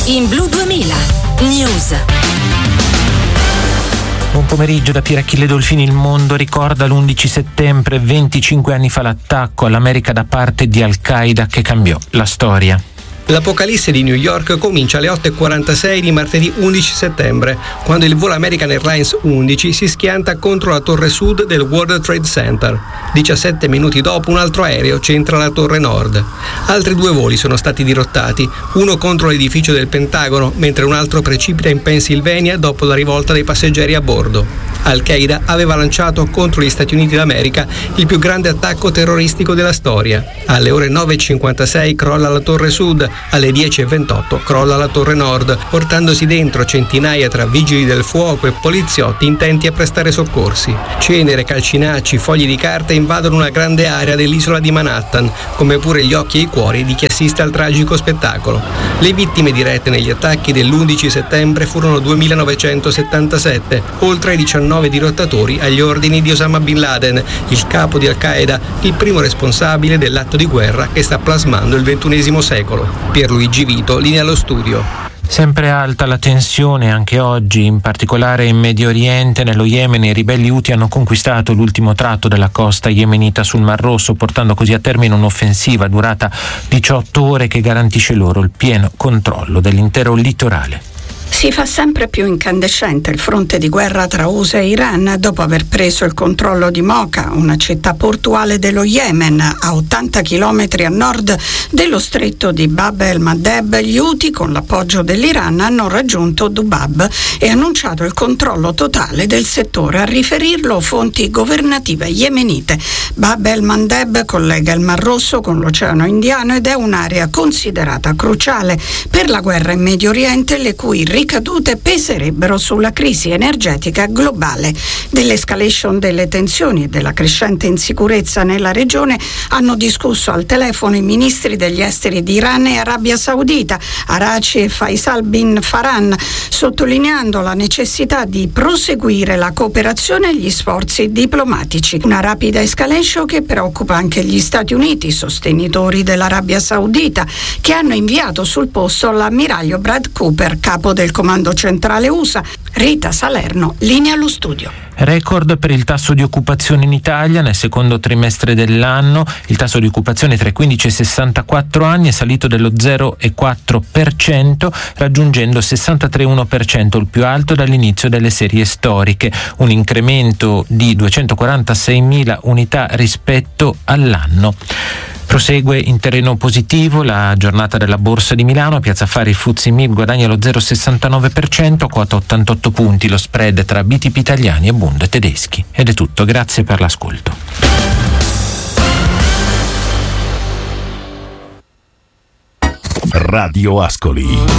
in Blu 2000 News. Buon pomeriggio da Pier Achille Dolfini. Il mondo ricorda l'11 settembre, 25 anni fa, l'attacco all'America da parte di Al-Qaeda che cambiò la storia. L'apocalisse di New York comincia alle 8:46 di martedì 11 settembre, quando il volo American Airlines 11 si schianta contro la torre sud del World Trade Center. 17 minuti dopo un altro aereo centra la torre nord. Altri 2 voli sono stati dirottati, uno contro l'edificio del Pentagono, mentre un altro precipita in Pennsylvania dopo la rivolta dei passeggeri a bordo. Al-Qaeda aveva lanciato contro gli Stati Uniti d'America il più grande attacco terroristico della storia. Alle ore 9:56 crolla la torre sud, alle 10:28 crolla la torre nord, portandosi dentro centinaia tra vigili del fuoco e poliziotti intenti a prestare soccorsi. Cenere, calcinacci, fogli di carta invadono una grande area dell'isola di Manhattan, come pure gli occhi e i cuori di chi assiste al tragico spettacolo. Le vittime dirette negli attacchi dell'11 settembre furono 2.977, oltre ai 19 dirottatori agli ordini di Osama Bin Laden, il capo di Al-Qaeda, il primo responsabile dell'atto di guerra che sta plasmando il XXI secolo. Pierluigi Vito, linea allo studio. Sempre alta la tensione anche oggi, in particolare in Medio Oriente. Nello Yemen i ribelli Houthi hanno conquistato l'ultimo tratto della costa yemenita sul Mar Rosso, portando così a termine un'offensiva durata 18 ore che garantisce loro il pieno controllo dell'intero litorale. Si fa sempre più incandescente il fronte di guerra tra USA e Iran dopo aver preso il controllo di Mocha, una città portuale dello Yemen a 80 chilometri a nord dello stretto di Bab el-Mandeb. Gli Houthi, con l'appoggio dell'Iran, hanno raggiunto Dubab e annunciato il controllo totale del settore. A riferirlo fonti governative yemenite. Bab el-Mandeb collega il Mar Rosso con l'Oceano Indiano ed è un'area considerata cruciale per la guerra in Medio Oriente, le cui ricadute peserebbero sulla crisi energetica globale. Dell'escalation delle tensioni e della crescente insicurezza nella regione hanno discusso al telefono i ministri degli esteri di Iran e Arabia Saudita, Araghchi e Faisal bin Farhan, sottolineando la necessità di proseguire la cooperazione e gli sforzi diplomatici. Una rapida escalation che preoccupa anche gli Stati Uniti, sostenitori dell'Arabia Saudita, che hanno inviato sul posto l'ammiraglio Brad Cooper, capo del Comando Centrale USA. Rita Salerno, linea allo studio. Record per il tasso di occupazione in Italia nel secondo trimestre dell'anno. Il tasso di occupazione tra i 15 e i 64 anni è salito dello 0,4%, raggiungendo il 63,1%, il più alto dall'inizio delle serie storiche, un incremento di 246.000 unità rispetto all'anno. Prosegue in terreno positivo la giornata della Borsa di Milano. Piazza Affari FTSE MIB guadagna lo 0,69%, quota 88 punti, lo spread tra BTP italiani e Bund tedeschi. Ed è tutto, grazie per l'ascolto. Radio Ascoli.